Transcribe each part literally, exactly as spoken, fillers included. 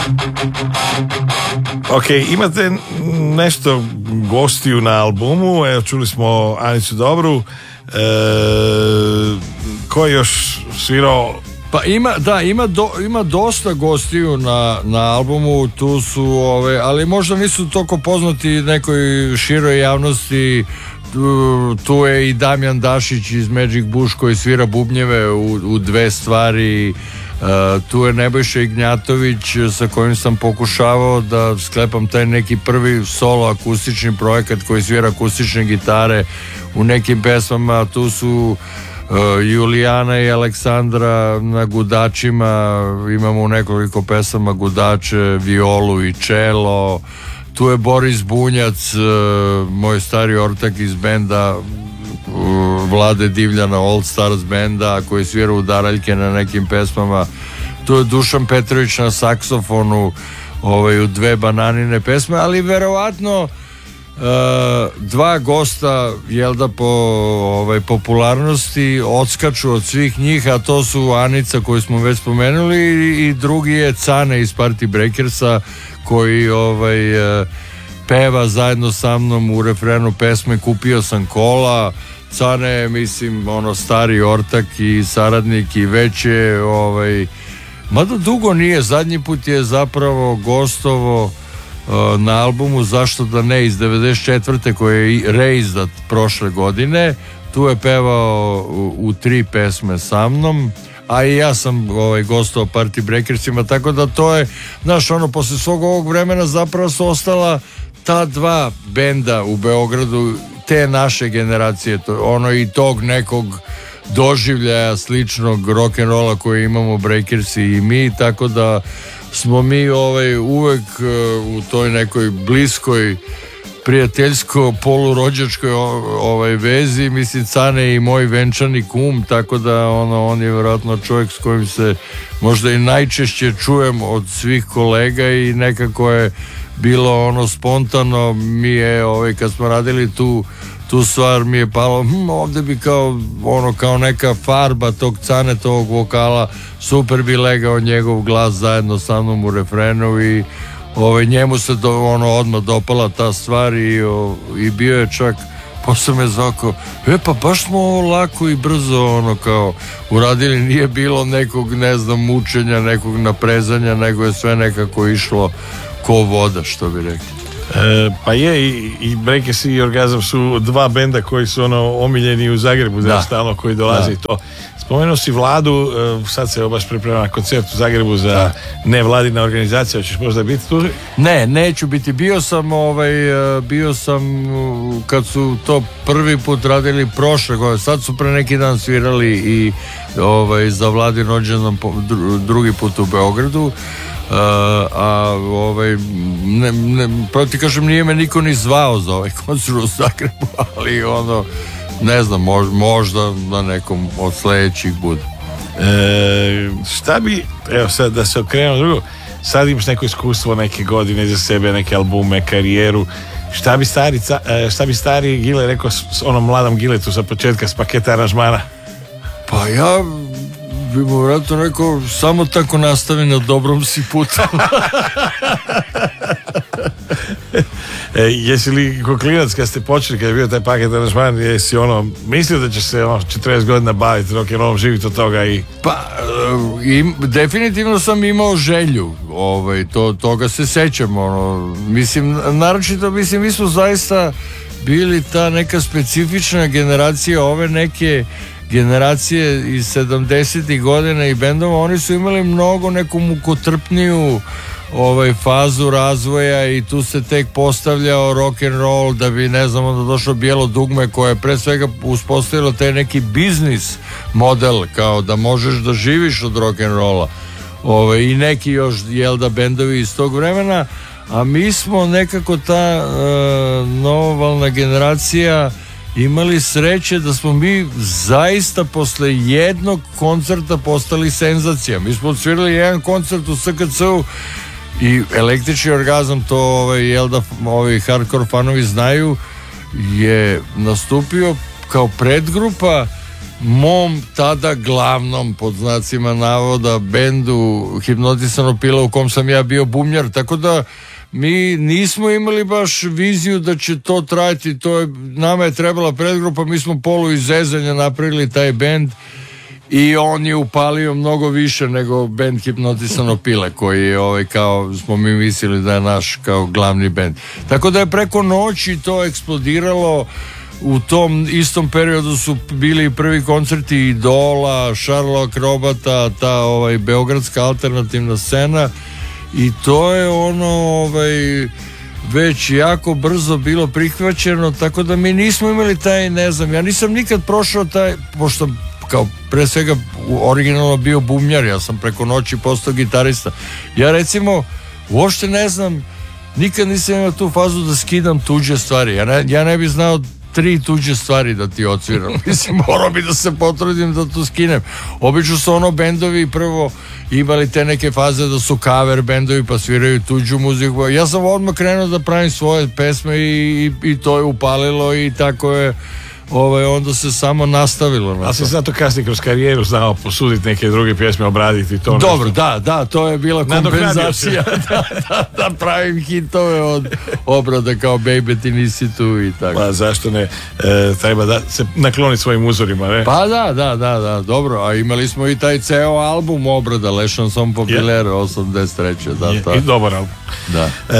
Ok, imate nešto gostiju na albumu, evo čuli smo Anicu Dobru, e, ko je još svirao? Pa ima, da, ima, do, ima dosta gostiju na, na albumu, tu su, ove, ali možda nisu toliko poznati nekoj široj javnosti. Tu, tu je i Damjan Dašić iz Magic Bush koji svira bubnjeve u, u dve stvari. Uh, tu je Nebojša Ignjatović sa kojim sam pokušavao da sklepam taj neki prvi solo akustični projekat koji svira akustične gitare u nekim pesmama. Tu su uh, Julijana i Aleksandra na gudačima, imamo u nekoliko pesama gudače, violu i čelo. Tu je Boris Bunjac, uh, moj stari ortak iz benda Vlade Divljana All Stars benda koji svira udaraljke na nekim pesmama. Tu je Dušan Petrović na saksofonu, ovaj, u dve bananine pesme, ali verovatno uh, dva gosta, jel da, po ovaj, popularnosti odskaču od svih njih, a to su Anica koju smo već spomenuli i drugi je Cane iz Party Breakersa koji ovaj, uh, peva zajedno sa mnom u refrenu pesme Kupio sam kola. Cane je, mislim, ono, stari ortak i saradnik i već je, ovaj, mada dugo nije, zadnji put je zapravo gostovo uh, na albumu Zašto da ne iz devedeset četvrte koji je reizdat prošle godine. Tu je pevao u, u tri pesme sa mnom, a i ja sam ovaj, gostovao Party Breakersima, tako da to je, znaš, ono, posle svog ovog vremena zapravo su ostala ta dva benda u Beogradu, te naše generacije, to, ono i tog nekog doživljaja sličnog rock'n'rolla koji imamo Breakersi i mi, tako da smo mi ovaj, uvek uh, u toj nekoj bliskoj prijateljsko polurođačkoj ovaj, vezi, mislim Cane i moj venčani kum, tako da ono, on je vjerojatno čovjek s kojim se možda i najčešće čujem od svih kolega i nekako je bilo ono spontano, mi je ovaj, kad smo radili tu tu stvar mi je palo, hm, ovde bi kao ono kao neka farba tog Cane, tog vokala, super bi legao njegov glas zajedno sa mnom u refrenu i ovaj, njemu se do, ono odmah dopala ta stvar i, o, i bio je čak posle me zvako, e pa baš smo ovo lako i brzo ono kao uradili, nije bilo nekog ne znam mučenja, nekog naprezanja, nego je sve nekako išlo ko voda, što bi rekli. E, pa je i, i Breakers i Orgazam su dva benda koji su ono omiljeni u Zagrebu, da, stalno koji dolaze i to. Spomenuo si Vladu, sad se baš priprema na koncert u Zagrebu za da. nevladina organizacija, hoćeš možda biti tu? Ne, neću biti, bio sam ovaj, bio sam kad su to prvi put radili prošle godine, sad su pre neki dan svirali i ovaj, za Vladin rođendan drugi put u Beogradu. Uh, a ovaj ne, ne, proti kažem nije me niko ni zvao za ovaj koncert u Zagrebu, ali ono ne znam, mož, možda na nekom od sledećih bude. E, šta bi, evo sad da se okrenemo drugo, sad imaš neko iskustvo, neke godine za sebe, neke albume, karijeru, šta bi stari, šta bi stari Gile rekao s onom mladom Giletu sa početka s paketa aranžmana? Pa ja bi mu vratno rekao, samo tako nastavi, na dobrom si putu. E, jesi li ko klinac kad ste počeli, kad je bio taj paket aranžman, jesi ono mislio da će se ono četrdeset godina baviti rock'n'rollom, živiti od toga? I pa im, definitivno sam imao želju, ovaj, to, toga se sećam, ono, mislim, naročito, mislim, mi smo zaista bili ta neka specifična generacija, ove neke generacije iz sedamdesetih godina i bendova, oni su imali mnogo neku mukotrpniju ovaj, fazu razvoja i tu se tek postavljao rock and roll, da bi ne znam onda došlo Bijelo dugme koje je pre svega uspostavilo taj neki biznis model, kao da možeš da živiš od rock and rolla, ovaj, i neki još jel da bendovi iz tog vremena, a mi smo nekako ta uh, novovalna generacija imali sreće da smo mi zaista posle jednog koncerta postali senzacija. Mi smo odsvirali jedan koncert u S K C-u i Električni orgazam, to ovaj, jel da ovi hardcore fanovi znaju, je nastupio kao predgrupa mom tada glavnom, pod znacima navoda, bendu Hipnotisano pile u kom sam ja bio bubnjar, tako da mi nismo imali baš viziju da će to trajati. To je, nama je trebala predgrupa, mi smo polu iz zezanja napravili taj bend i on je upalio mnogo više nego bend Hipnotisano pile, koji je ovaj, kao smo mi mislili da je naš kao glavni bend. Tako da je preko noći to eksplodiralo. U tom istom periodu su bili prvi koncerti Idola, Sherlock Robata, ta ovaj beogradska alternativna scena, i to je ono ovaj već jako brzo bilo prihvaćeno, tako da mi nismo imali taj, ne znam, ja nisam nikad prošao taj, pošto kao pre svega originalno bio bubnjar, ja sam preko noći postao gitarista. Ja recimo uopšte ne znam, nikad nisam imao tu fazu da skidam tuđe stvari. Ja ne, ja ne bi znao tri tuđe stvari da ti odsviram. Mislim, morao bi da se potrudim da to skinem. Obično su ono bendovi prvo imali te neke faze da su cover bendovi pa sviraju tuđu muziku. Ja sam odmah krenuo da pravim svoje pesme i, i, i to je upalilo i tako je. Ovaj, onda se samo nastavilo. Na Ali si zato kasnije kroz karijeru znao posuditi neke druge pjesme, obraditi to. Dobro, nešto. da, da, to je bila kompenzacija da, da, da pravim hitove od obrada kao Baby ti nisi tu i tako. Pa zašto ne, e, treba da se nakloniti svojim uzorima, ne? Pa da, da, da, da, dobro, a imali smo i taj ceo album obrada Le Chanson Populaire yeah. osamdeset treće Da, yeah. I dobar album. Da. E,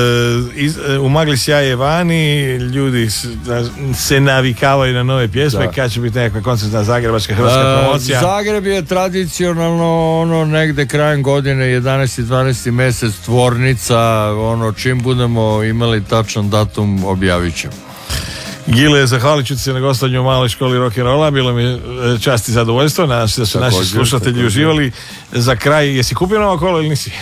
iz, u Magli sjaje vani, ljudi se navikavaju na nove pjesme, kad će biti nekakva koncertna zagrebačka hrvatska promocija? Zagreb je tradicionalno ono negde krajem godine, jedanaesti dvanaesti mesec, tvornica, ono čim budemo imali tačan datum objavit ćemo. Gile, zahvalit ću ti se na gostovanju u Maloj školi rock'n'rolla, bilo mi čast i zadovoljstvo, nadam se da su naši slušatelji uživali. Za kraj, jesi kupio novo kolo ili nisi?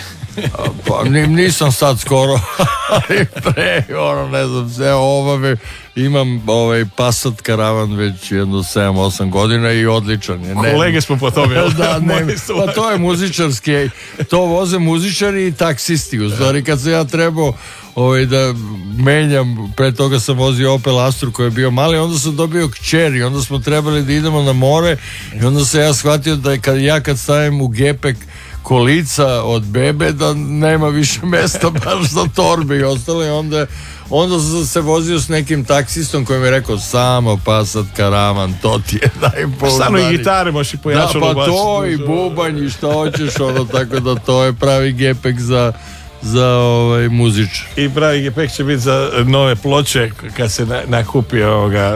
Pa nisam sad skoro, ali pre, ono ne znam, sve obave, imam ovaj Passat Karavan već jedno sedam osam godina i odličan je. Kolege smo po tome. Da, ne, pa to je muzičarski, to voze muzičari i taksisti. U stvari kad sam ja trebao ovaj, da menjam, pre toga sam vozio Opel Astru koji je bio mali, onda sam dobio kćeri, onda smo trebali da idemo na more i onda sam ja shvatio da kad ja kad stavim u gepek kolica od bebe da nema više mesta baš za torbe i ostale, onda onda sam se vozio s nekim taksistom koji mi je rekao samo Passat Karavan, to ti je najpouzdaniji. Samo i gitare možeš i pojačalo. Da, pa to i bubanj i šta hoćeš, ono, tako da to je pravi gepek za za ovaj muzič. I pravi gepek će biti za nove ploče kad se na, nakupi ovoga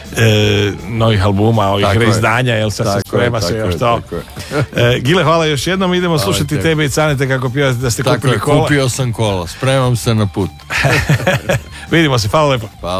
E, novih albuma, ovih reizdanja, jel sad se sprema se još to. E, Gile, hvala još jednom, idemo hvala slušati tebe. tebe i Canete kako pivate da ste tako kupili je, kola. Kupio sam kola, spremam se na put. Vidimo se, hvala lepo. Hvala.